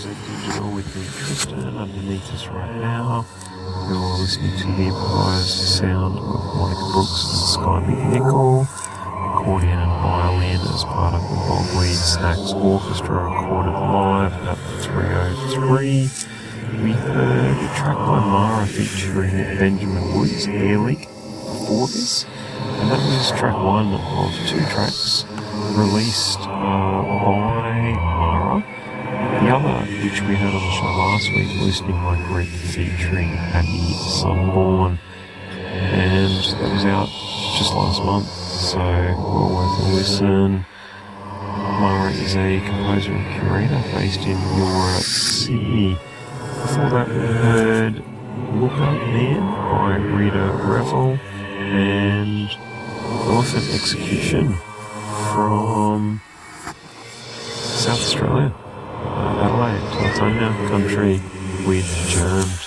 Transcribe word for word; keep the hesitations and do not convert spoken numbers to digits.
Z Digital with me, Tristan, underneath us right now. You're listening to the improvised sound of Monica Brooks and Sky McNichol, accordion and violin as part of the Bogweed Snacks Orchestra recorded live at three oh three. We heard a track by Mara featuring Benjamin Woods, Air Leak, before this, and that was track one of two tracks released uh, by Mara. The other, which we heard on the show last week, Listening Like Rick featuring Abby Sunborn, and that was out just last month, so well worth a listen. Mara is a composer and curator based in Eura, Sydney. Before that we heard Look Up Man by Rita Revel and Elephant Execution from South Australia, uh, Adelaide, Totona country with Germs.